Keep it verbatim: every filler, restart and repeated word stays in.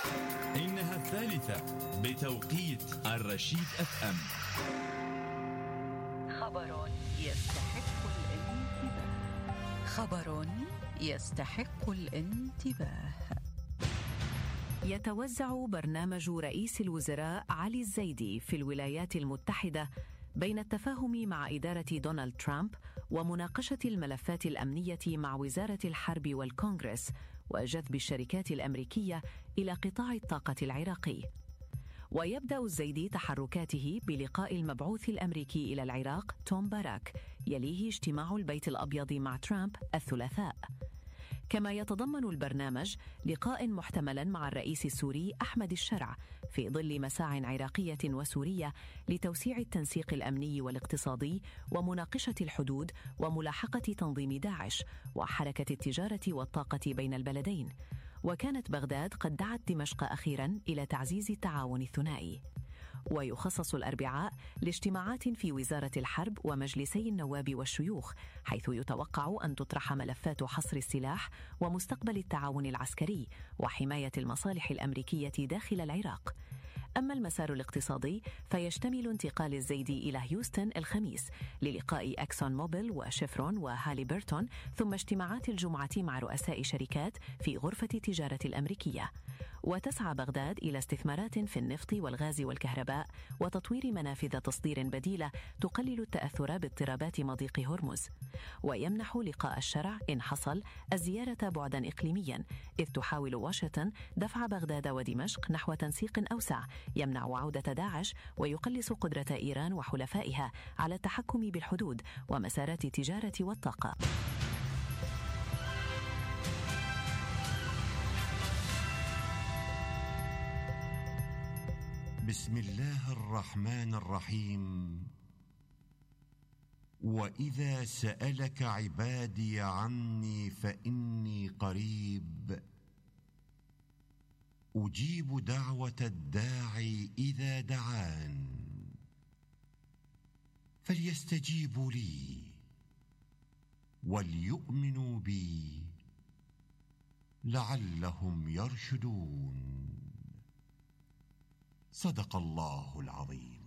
إنها الثالثة بتوقيت الرشيد أف أم. خبر يستحق الانتباه. خبر يستحق الانتباه. يتوزع برنامج رئيس الوزراء علي الزيدي في الولايات المتحدة بين التفاهم مع إدارة دونالد ترامب ومناقشة الملفات الأمنية مع وزارة الحرب والكونغرس وجذب الشركات الأمريكية إلى قطاع الطاقة العراقي. ويبدأ الزيدي تحركاته بلقاء المبعوث الأمريكي إلى العراق توم باراك، يليه اجتماع البيت الأبيض مع ترامب الثلاثاء. كما يتضمن البرنامج لقاء محتملا مع الرئيس السوري أحمد الشرع في ظل مساع عراقية وسورية لتوسيع التنسيق الأمني والاقتصادي ومناقشة الحدود وملاحقة تنظيم داعش وحركة التجارة والطاقة بين البلدين. وكانت بغداد قد دعت دمشق أخيرا إلى تعزيز التعاون الثنائي. ويخصص الأربعاء لاجتماعات في وزارة الحرب ومجلسي النواب والشيوخ، حيث يتوقع أن تطرح ملفات حصر السلاح ومستقبل التعاون العسكري وحماية المصالح الأمريكية داخل العراق. أما المسار الاقتصادي فيشتمل انتقال الزيدي إلى هيوستن الخميس للقاء أكسون موبيل وشيفرون وهالي بيرتون، ثم اجتماعات الجمعة مع رؤساء شركات في غرفة التجارة الأمريكية. وتسعى بغداد إلى استثمارات في النفط والغاز والكهرباء وتطوير منافذ تصدير بديلة تقلل التأثر باضطرابات مضيق هرمز. ويمنح لقاء الشرع إن حصل الزيارة بعدا إقليميا، إذ تحاول واشنطن دفع بغداد ودمشق نحو تنسيق أوسع يمنع عودة داعش ويقلص قدرة إيران وحلفائها على التحكم بالحدود ومسارات التجارة والطاقة. بسم الله الرحمن الرحيم. وإذا سألك عبادي عني فإني قريب أجيب دعوة الداعي إذا دعان فليستجيبوا لي وليؤمنوا بي لعلهم يرشدون. صدق الله العظيم.